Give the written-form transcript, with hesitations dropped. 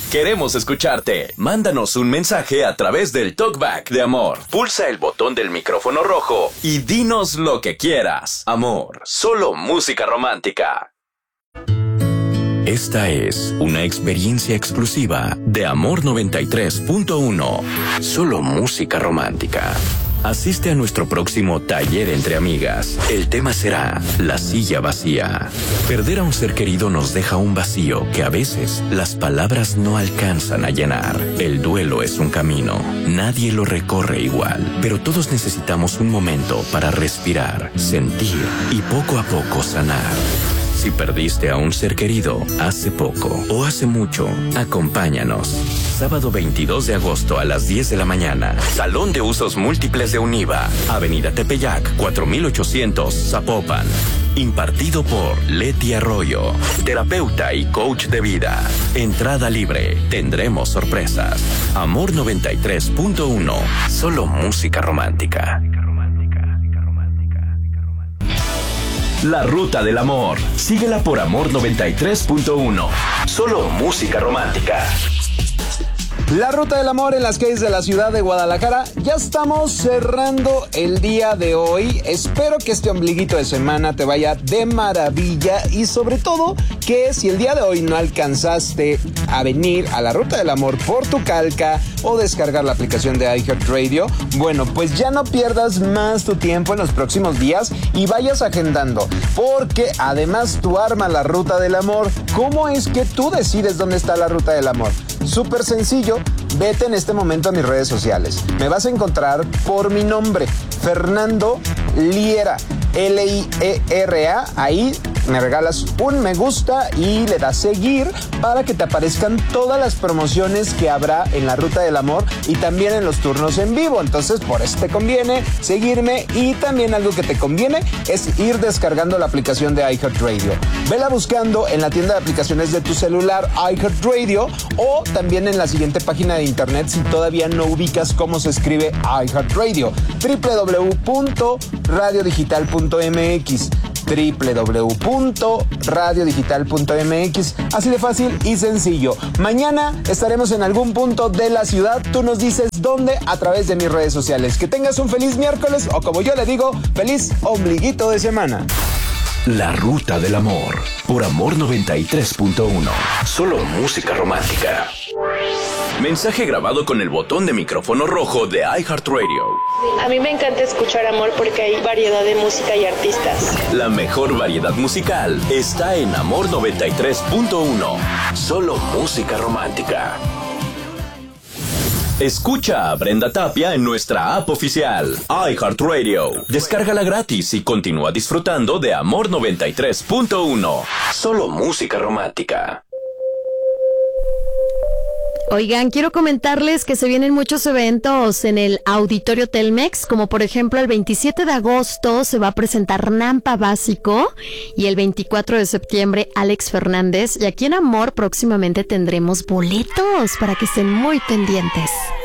Queremos escucharte. Mándanos un mensaje a través del Talkback de Amor. Pulsa el botón del micrófono rojo y dinos lo que quieras. Amor, solo música romántica. Esta es una experiencia exclusiva de Amor 93.1. Solo música romántica. Asiste a nuestro próximo taller entre amigas. El tema será la silla vacía. Perder a un ser querido nos deja un vacío que a veces las palabras no alcanzan a llenar. El duelo es un camino. Nadie lo recorre igual, pero todos necesitamos un momento para respirar, sentir y poco a poco sanar. Si perdiste a un ser querido hace poco o hace mucho, acompáñanos. Sábado 22 de agosto a las 10 de la mañana. Salón de Usos Múltiples de Univa. Avenida Tepeyac, 4800, Zapopan. Impartido por Leti Arroyo, terapeuta y coach de vida. Entrada libre. Tendremos sorpresas. Amor 93.1. Solo música romántica. La Ruta del Amor. Síguela por Amor 93.1. Solo música romántica. La Ruta del Amor en las calles de la ciudad de Guadalajara. Ya estamos cerrando el día de hoy. Espero que este ombliguito de semana te vaya de maravilla y sobre todo que si el día de hoy no alcanzaste a venir a la Ruta del Amor por tu calca o descargar la aplicación de iHeartRadio, bueno, pues ya no pierdas más tu tiempo en los próximos días y vayas agendando, porque además tú armas la Ruta del Amor. ¿Cómo es que tú decides dónde está la Ruta del Amor? Súper sencillo, vete en este momento a mis redes sociales. Me vas a encontrar por mi nombre, Fernando Liera, Liera. Ahí me regalas un me gusta y le das seguir para que te aparezcan todas las promociones que habrá en la Ruta del Amor y también en los turnos en vivo. Entonces, por eso te conviene seguirme y también algo que te conviene es ir descargando la aplicación de iHeartRadio. Vela buscando en la tienda de aplicaciones de tu celular iHeartRadio o también en la siguiente página de internet si todavía no ubicas cómo se escribe iHeartRadio: www.radiodigital.mx www.radiodigital.mx. Así de fácil y sencillo. Mañana estaremos en algún punto de la ciudad. Tú nos dices dónde a través de mis redes sociales. Que tengas un feliz miércoles o, como yo le digo, feliz ombliguito de semana. La Ruta del Amor por Amor 93.1. Solo música romántica. Mensaje grabado con el botón de micrófono rojo de iHeartRadio. A mí me encanta escuchar Amor porque hay variedad de música y artistas. La mejor variedad musical está en Amor 93.1. Solo música romántica. Escucha a Brenda Tapia en nuestra app oficial, iHeartRadio. Descárgala gratis y continúa disfrutando de Amor 93.1. Solo música romántica. Oigan, quiero comentarles que se vienen muchos eventos en el Auditorio Telmex, como por ejemplo el 27 de agosto se va a presentar Nampa Básico y el 24 de septiembre Alex Fernández, y aquí en Amor próximamente tendremos boletos para que estén muy pendientes.